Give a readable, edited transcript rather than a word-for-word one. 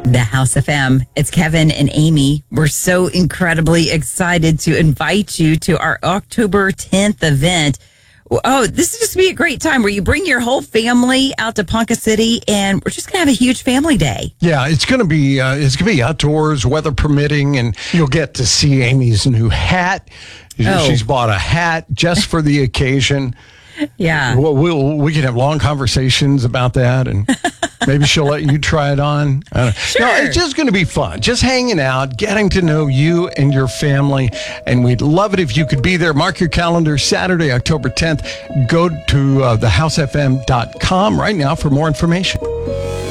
The House FM. It's Kevin and Amy. We're so incredibly excited to invite you to our October 10th event. Oh, this is just going to be a great time where you bring your whole family out to Ponca City, and we're just going to have a huge family day. Yeah, it's going to be outdoors, weather permitting, and you'll get to see Amy's new hat. She's bought a hat just for the occasion. Yeah. We can have long conversations about that, and maybe she'll let you try it on. Sure. No, it's just going to be fun. Just hanging out, getting to know you and your family, and we'd love it if you could be there. Mark your calendar, Saturday, October 10th. Go to thehousefm.com right now for more information.